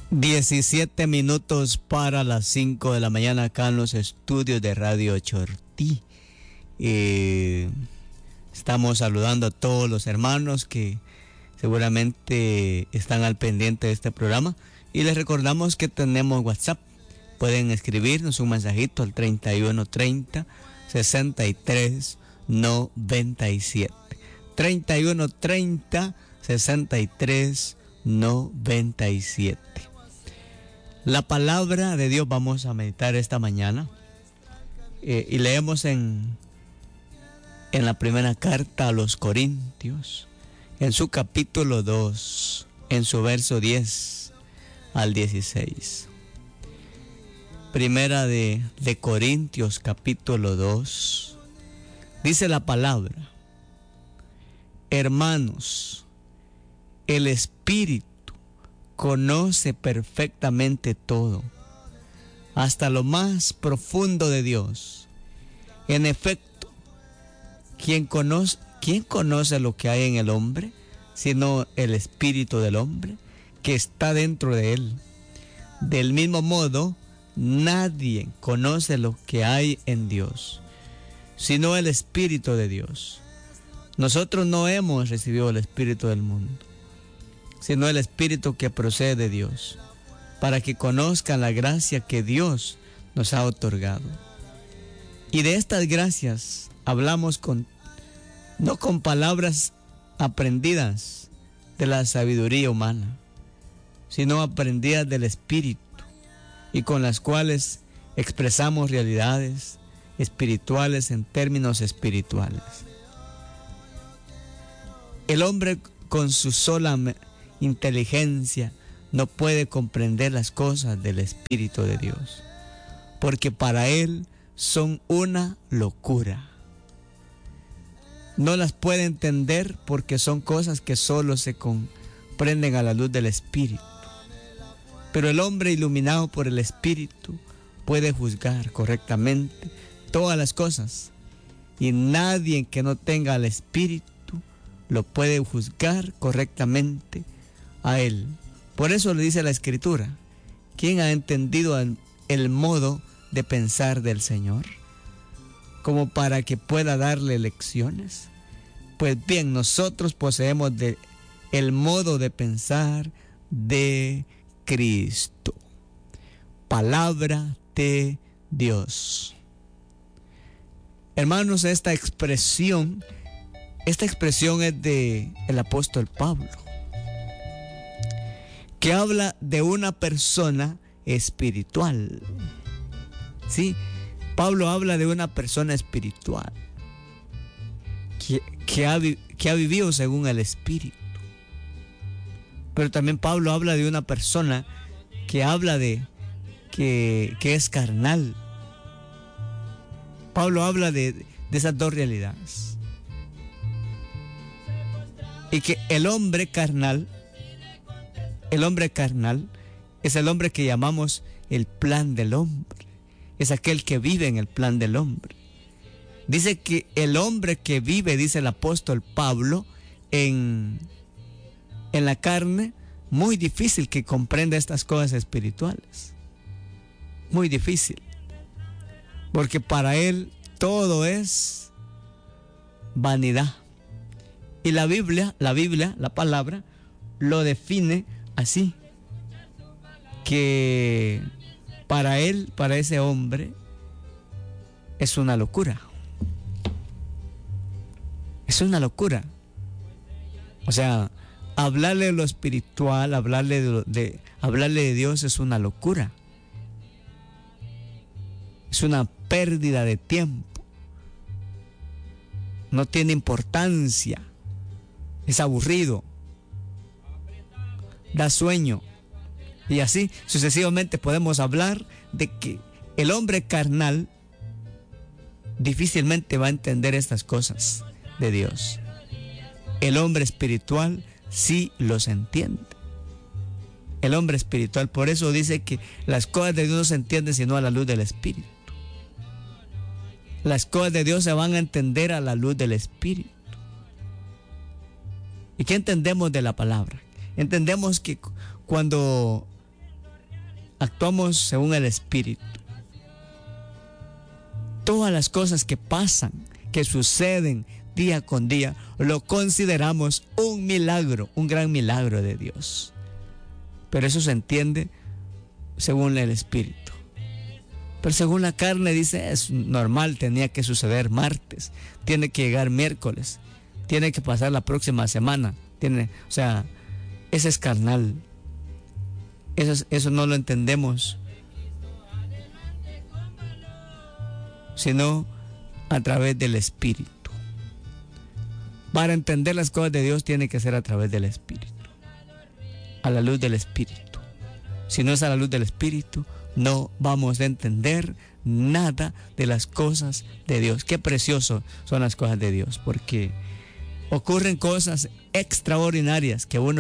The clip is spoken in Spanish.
17 minutos para las 5 de la mañana acá en los estudios de Radio Chortí. Estamos saludando a todos los hermanos que seguramente están al pendiente de este programa. Y les recordamos que tenemos WhatsApp. Pueden escribirnos un mensajito al 3130 63 97. 3130 63 97. La palabra de Dios vamos a meditar esta mañana y leemos en la primera carta a los Corintios, en su capítulo 2, en su verso 10 al 16. Primera de Corintios capítulo 2, dice la palabra: hermanos, el Espíritu conoce perfectamente todo, hasta lo más profundo de Dios. En efecto, ¿quién conoce lo que hay en el hombre, sino el espíritu del hombre que está dentro de él? Del mismo modo, nadie conoce lo que hay en Dios, sino el Espíritu de Dios. Nosotros no hemos recibido el espíritu del mundo, sino el Espíritu que procede de Dios, para que conozcan la gracia que Dios nos ha otorgado. Y de estas gracias hablamos no con palabras aprendidas de la sabiduría humana, sino aprendidas del Espíritu, y con las cuales expresamos realidades espirituales en términos espirituales. El hombre con su sola inteligencia no puede comprender las cosas del Espíritu de Dios, porque para él son una locura. No las puede entender porque son cosas que solo se comprenden a la luz del Espíritu. Pero el hombre iluminado por el Espíritu puede juzgar correctamente todas las cosas, y nadie que no tenga el Espíritu lo puede juzgar correctamente a él. Por eso le dice la Escritura: ¿quién ha entendido el modo de pensar del Señor, como para que pueda darle lecciones? Pues bien, nosotros poseemos el modo de pensar de Cristo. Palabra de Dios. Hermanos, esta expresión es de el apóstol Pablo, que habla de una persona espiritual. Sí, Pablo habla de una persona espiritual que ha vivido según el Espíritu. Pero también Pablo habla de una persona que habla de que es carnal. Pablo habla de esas dos realidades. Y que el hombre carnal es el hombre que llamamos el plan del hombre. Es aquel que vive en el plan del hombre. Dice que el hombre que vive, dice el apóstol Pablo, en la carne, muy difícil que comprenda estas cosas espirituales. Muy difícil. Porque para él todo es vanidad. Y la Biblia, la palabra, lo define así: que para él, para ese hombre, es una locura. Es una locura. O sea, hablarle de lo espiritual, hablarle de Dios es una locura. Es una pérdida de tiempo. No tiene importancia. Es aburrido. Da sueño. Y así sucesivamente podemos hablar de que el hombre carnal difícilmente va a entender estas cosas de Dios. El hombre espiritual sí los entiende. El hombre espiritual, por eso dice que las cosas de Dios no se entienden sino a la luz del Espíritu. Las cosas de Dios se van a entender a la luz del Espíritu. ¿Y qué entendemos de la palabra? Entendemos que cuando actuamos según el Espíritu, todas las cosas que pasan, que suceden día con día, lo consideramos un milagro, un gran milagro de Dios. Pero eso se entiende según el Espíritu. Pero según la carne dice, es normal, tenía que suceder martes, tiene que llegar miércoles, tiene que pasar la próxima semana. O sea, ese es carnal. Eso no lo entendemos, sino a través del Espíritu. Para entender las cosas de Dios tiene que ser a través del Espíritu, a la luz del Espíritu. Si no es a la luz del Espíritu, no vamos a entender nada de las cosas de Dios. Qué precioso son las cosas de Dios, porque ocurren cosas extraordinarias que uno